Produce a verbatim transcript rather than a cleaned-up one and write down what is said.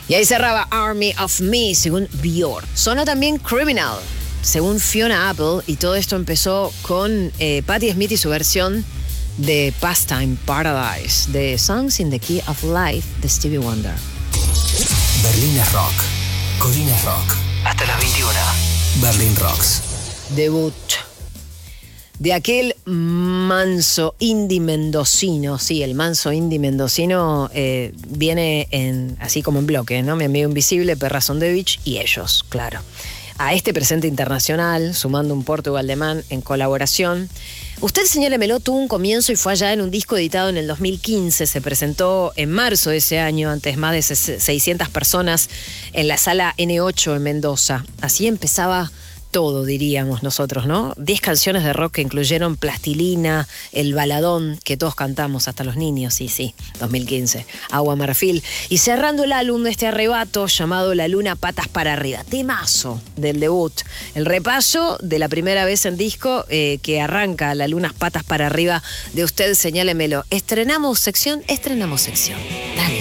Y ahí cerraba Army of Me, según Björk. Sonó también Criminal, según Fiona Apple, y todo esto empezó con eh, Patti Smith y su versión de Pastime Paradise, de Songs in the Key of Life de Stevie Wonder. Berlín es rock, Codina es rock. Hasta las veintiuna. Berlín Rocks. Debut de aquel manso indie mendocino. Sí, el manso indie mendocino eh, viene en, así como en bloque, ¿no? Mi amigo invisible, Perra Sondevich y ellos, claro. A este presente internacional, sumando un portugués alemán en colaboración. Usted, señálemelo, tuvo un comienzo y fue allá en un disco editado en el dos mil quince. Se presentó en marzo de ese año, ante más de seiscientas personas, en la sala ene ocho en Mendoza. Así empezaba todo, diríamos nosotros, ¿no? Diez canciones de rock que incluyeron Plastilina, El Baladón, que todos cantamos, hasta los niños, sí, sí, dos mil quince, Agua Marfil. Y cerrando el álbum de este arrebato llamado La Luna Patas para Arriba, temazo del debut. El repaso de la primera vez en disco eh, que arranca La Luna Patas para Arriba de Usted, señálemelo. Estrenamos sección, estrenamos sección. Dale.